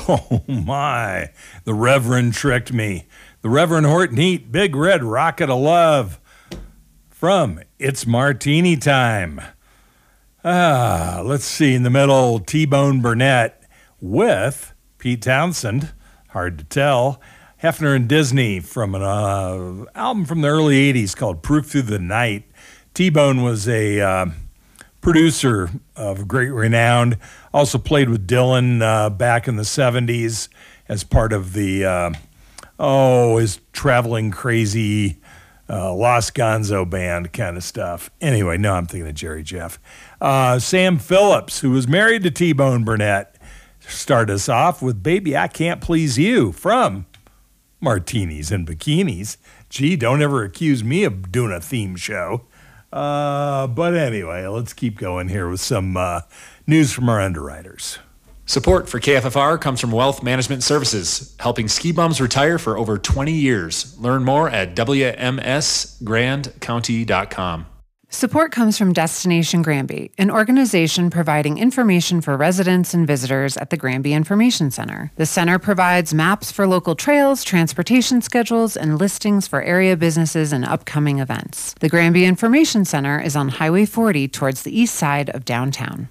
Oh, my. The Reverend tricked me. The Reverend Horton Heat, Big Red Rocket of Love from It's Martini Time. Let's see. In the middle, T-Bone Burnett with Pete Townsend. Hard to tell. Hefner and Disney from an album from the early 80s called Proof Through the Night. T-Bone was a producer of great renown. Also played with Dylan back in the 70s as part of the, his traveling crazy Los Gonzo band kind of stuff. Anyway, no, I'm thinking of Jerry Jeff. Sam Phillips, who was married to T-Bone Burnett, started us off with Baby, I Can't Please You from Martinis and Bikinis. Gee, don't ever accuse me of doing a theme show. But anyway, let's keep going here with some news from our underwriters. Support for KFFR comes from Wealth Management Services, helping ski bums retire for over 20 years. Learn more at wmsgrandcounty.com. Support comes from Destination Granby, an organization providing information for residents and visitors at the Granby Information Center. The center provides maps for local trails, transportation schedules, and listings for area businesses and upcoming events. The Granby Information Center is on Highway 40 towards the east side of downtown.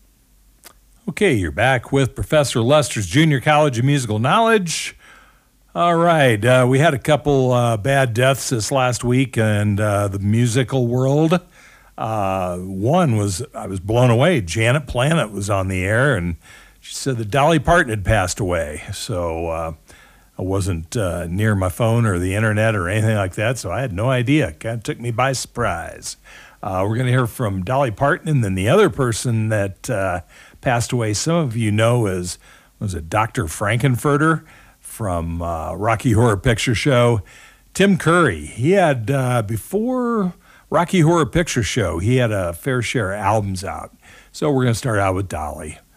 Okay, you're back with Professor Lester's Junior College of Musical Knowledge. All right, we had a couple bad deaths this last week in the musical world. One was, I was blown away. Janet Planet was on the air, and she said that Dolly Parton had passed away. So I wasn't near my phone or the internet or anything like that, so I had no idea. Kind of took me by surprise. We're going to hear from Dolly Parton, and then the other person that passed away, some of you know, was it Dr. Frankenfurter from Rocky Horror Picture Show. Tim Curry, he had, before Rocky Horror Picture Show, he had a fair share of albums out. So we're going to start out with Dolly.